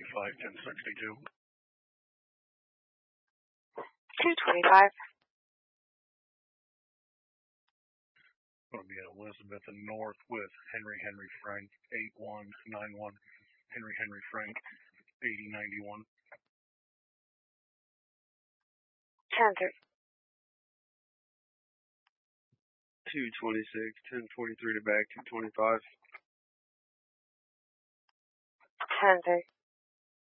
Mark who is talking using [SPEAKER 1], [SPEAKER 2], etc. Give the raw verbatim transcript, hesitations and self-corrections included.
[SPEAKER 1] twenty-five, ten sixty-two.
[SPEAKER 2] two twenty-five.
[SPEAKER 1] Going to be Elizabeth and North with Henry Henry Frank, eight one nine one. Henry Henry Frank, eighty ninety-one.
[SPEAKER 2] ten thirty.
[SPEAKER 3] two twenty-six, ten forty-three to back, two twenty-five.
[SPEAKER 2] ten thirty.